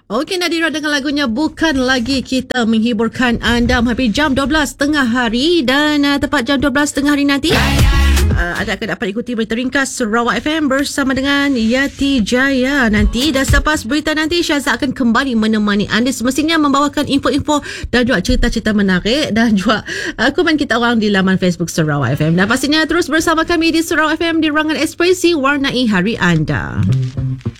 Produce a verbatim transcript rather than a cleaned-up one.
Okey Nadira dengan lagunya Bukan Lagi. Kita menghiburkan anda hampir jam dua belas tengah hari dan uh, tepat jam dua belas tengah hari nanti uh, anda akan dapat ikuti berita ringkas Sarawak F M bersama dengan Yati Jaya nanti, dan selepas berita nanti Syazah akan kembali menemani anda semestinya membawakan info-info dan juga cerita-cerita menarik dan juga uh, komen kita orang di laman Facebook Sarawak F M, dan pastinya terus bersama kami di Sarawak F M di Ruangan Ekspresi warnai hari anda.